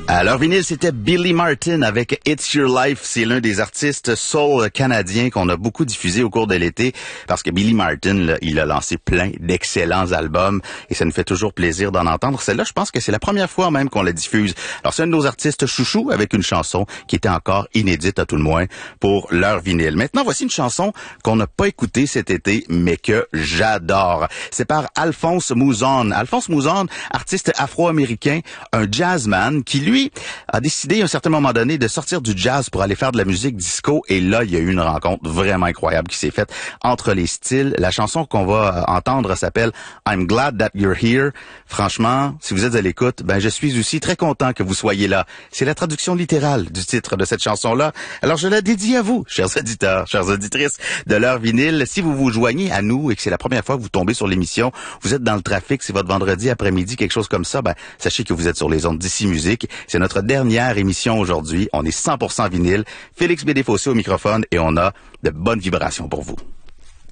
À leur vinyle, c'était Billy Martin avec It's Your Life. C'est l'un des artistes soul canadiens qu'on a beaucoup diffusé au cours de l'été parce que Billy Martin, là, il a lancé plein d'excellents albums et ça nous fait toujours plaisir d'en entendre. Celle-là, je pense que c'est la première fois même qu'on la diffuse. Alors, c'est un de nos artistes chouchous avec une chanson qui était encore inédite à tout le moins pour leur vinyle. Maintenant, voici une chanson qu'on n'a pas écoutée cet été, mais que j'adore. C'est par Alphonse Mouzon. Alphonse Mouzon, artiste afro-américain, un jazzman qui, lui, a décidé à un certain moment donné de sortir du jazz pour aller faire de la musique disco et là, il y a eu une rencontre vraiment incroyable qui s'est faite entre les styles. La chanson qu'on va entendre s'appelle I'm Glad That You're Here. Franchement, si vous êtes à l'écoute, je suis aussi très content que vous soyez là. C'est la traduction littérale du titre de cette chanson-là. Alors, je la dédie à vous, chers auditeurs, chères auditrices de l'heure vinyle. Si vous vous joignez à nous et que c'est la première fois que vous tombez sur l'émission, vous êtes dans le trafic, c'est votre vendredi après-midi, quelque chose comme ça, sachez que vous êtes sur les ondes d'ici musique. C'est notre dernière émission aujourd'hui. On est 100% vinyle. Félix Bédéfossé au microphone et on a de bonnes vibrations pour vous.